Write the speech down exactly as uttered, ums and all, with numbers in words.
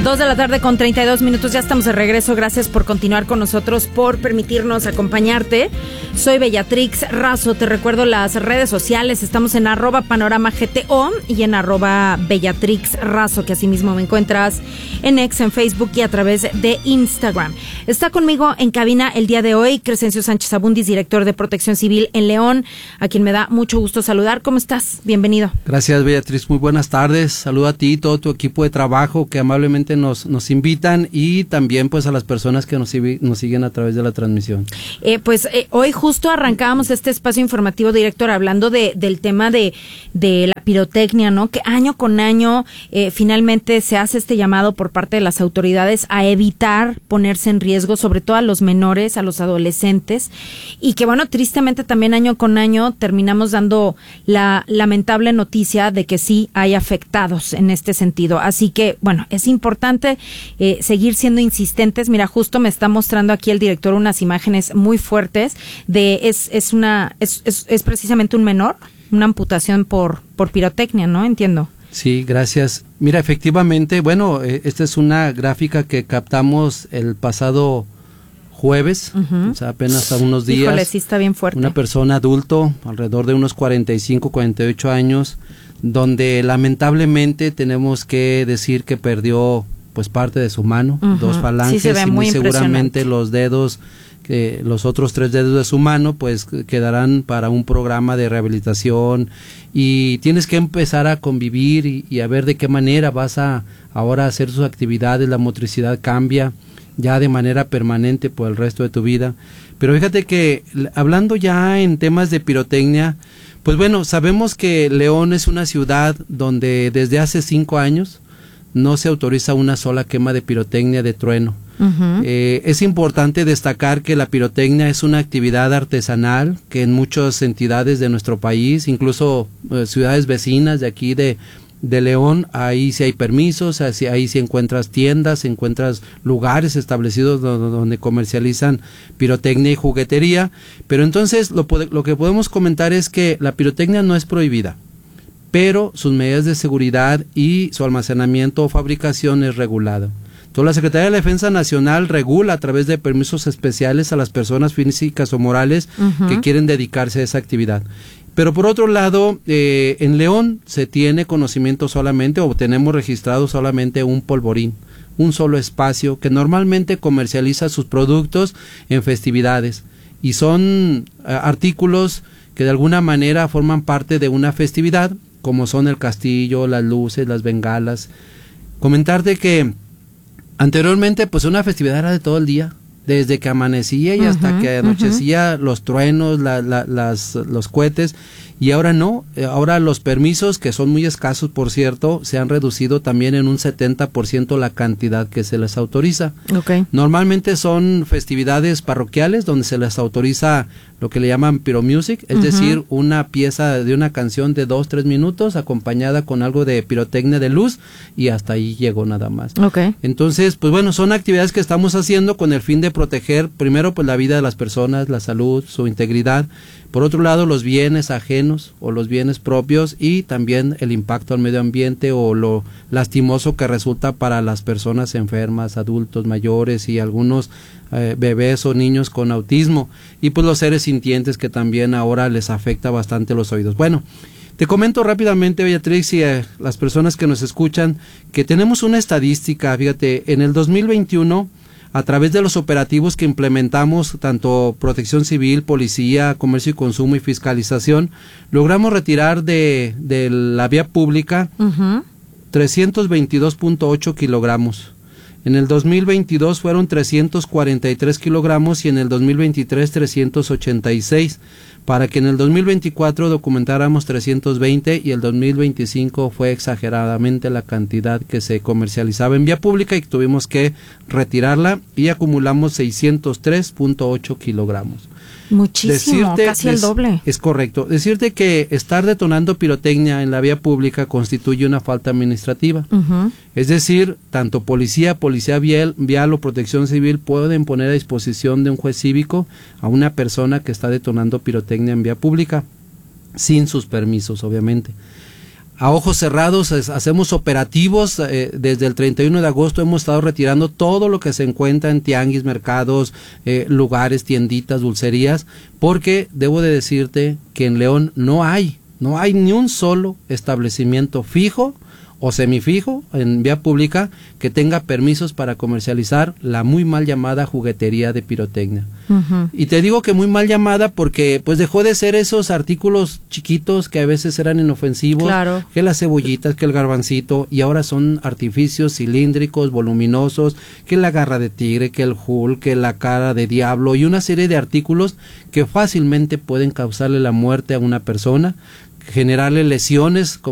Dos de la tarde con treinta y dos minutos, ya estamos de regreso. Gracias por continuar con nosotros, por permitirnos acompañarte. Soy Bellatrix Razo, te recuerdo las redes sociales, estamos en arroba panorama G T O y en arroba Bellatrix Razo, que así mismo me encuentras en X, en Facebook y a través de Instagram. Está conmigo en cabina el día de hoy Crescencio Sánchez Abundis, director de Protección Civil en León, a quien me da mucho gusto saludar. ¿Cómo estás? Bienvenido. Gracias, Bellatrix, muy buenas tardes. Saludo a ti y todo tu equipo de trabajo que amablemente nos, nos invitan, y también pues a las personas que nos, nos siguen a través de la transmisión. Eh, pues eh, hoy justo arrancábamos este espacio informativo, director, hablando de del tema de, de la pirotecnia, ¿no? Que año con año eh, finalmente se hace este llamado por parte de las autoridades a evitar ponerse en riesgo, sobre todo a los menores, a los adolescentes, y que bueno, tristemente también año con año terminamos dando la lamentable noticia de que sí hay afectados en este sentido. Así que bueno, es importante eh, seguir siendo insistentes. Mira, justo me está mostrando aquí el director unas imágenes muy fuertes de es es una es es, es precisamente un menor, una amputación por por pirotecnia, ¿no? Entiendo. Sí, gracias. Mira, efectivamente, bueno, eh, esta es una gráfica que captamos el pasado jueves, uh-huh. O sea, apenas a unos días. Híjole, sí está bien fuerte. Una persona adulto, alrededor de unos cuarenta y cinco, cuarenta y ocho años, donde lamentablemente tenemos que decir que perdió pues parte de su mano, uh-huh. dos falanges, sí, se ve y muy muy seguramente los dedos, que los otros tres dedos de su mano pues quedarán para un programa de rehabilitación, y tienes que empezar a convivir y, y a ver de qué manera vas a ahora hacer sus actividades. La motricidad cambia ya de manera permanente por el resto de tu vida. Pero fíjate que hablando ya en temas de pirotecnia, pues bueno, sabemos que León es una ciudad donde desde hace cinco años no se autoriza una sola quema de pirotecnia de trueno. Uh-huh. Eh, es importante destacar que la pirotecnia es una actividad artesanal que en muchas entidades de nuestro país, incluso eh, ciudades vecinas de aquí de de León, ahí sí hay permisos, ahí, ahí sí encuentras tiendas, encuentras lugares establecidos donde, donde comercializan pirotecnia y juguetería. Pero entonces lo, lo que podemos comentar es que la pirotecnia no es prohibida, pero sus medidas de seguridad y su almacenamiento o fabricación es regulada. Entonces la Secretaría de la Defensa Nacional regula a través de permisos especiales a las personas físicas o morales uh-huh. que quieren dedicarse a esa actividad. Pero por otro lado, eh, en León se tiene conocimiento solamente, o tenemos registrado solamente un polvorín, un solo espacio que normalmente comercializa sus productos en festividades, y son uh, artículos que de alguna manera forman parte de una festividad, como son el castillo, las luces, las bengalas. Comentarte que anteriormente pues una festividad era de todo el día, desde que amanecía y uh-huh, hasta que anochecía, uh-huh. los truenos, la, la, las, los cohetes, y ahora no, ahora los permisos, que son muy escasos por cierto, se han reducido también en un setenta por ciento la cantidad que se les autoriza. Okay. Normalmente son festividades parroquiales donde se les autoriza lo que le llaman pyromusic, es uh-huh. decir, una pieza de una canción de dos, tres minutos acompañada con algo de pirotecnia de luz, y hasta ahí llegó nada más. Okay. Entonces, pues bueno, son actividades que estamos haciendo con el fin de proteger primero pues la vida de las personas, la salud, su integridad, por otro lado los bienes ajenos o los bienes propios, y también el impacto al medio ambiente o lo lastimoso que resulta para las personas enfermas, adultos mayores y algunos eh, bebés o niños con autismo, y pues los seres sintientes que también ahora les afecta bastante los oídos. Bueno, te comento rápidamente, Beatriz, y a las personas que nos escuchan, que tenemos una estadística. Fíjate, en el dos mil veintiuno, a través de los operativos que implementamos, tanto Protección Civil, Policía, Comercio y Consumo y Fiscalización, logramos retirar de, de la vía pública uh-huh. trescientos veintidós punto ocho kilogramos. En el dos mil veintidós fueron trescientos cuarenta y tres kilogramos y en el dos mil veintitrés trescientos ochenta y seis, para que en el dos mil veinticuatro documentáramos trescientos veinte, y el dos mil veinticinco fue exageradamente la cantidad que se comercializaba en vía pública y tuvimos que retirarla, y acumulamos seiscientos tres punto ocho kilogramos. Muchísimo, decirte, casi el doble. Es correcto. Decirte que estar detonando pirotecnia en la vía pública constituye una falta administrativa. Uh-huh. Es decir, tanto policía, policía vial, vial o protección civil pueden poner a disposición de un juez cívico a una persona que está detonando pirotecnia en vía pública, sin sus permisos, obviamente. a ojos cerrados hacemos operativos, eh, desde el treinta y uno de agosto hemos estado retirando todo lo que se encuentra en tianguis, mercados, eh, lugares, tienditas, dulcerías, porque debo de decirte que en León no hay, no hay ni un solo establecimiento fijo o semifijo en vía pública que tenga permisos para comercializar la muy mal llamada juguetería de pirotecnia. Uh-huh. Y te digo que muy mal llamada porque pues dejó de ser esos artículos chiquitos que a veces eran inofensivos, claro, que las cebollitas, que el garbancito, y ahora son artificios cilíndricos, voluminosos, que la garra de tigre, que el Hulk, que la cara de diablo y una serie de artículos que fácilmente pueden causarle la muerte a una persona, generarle lesiones como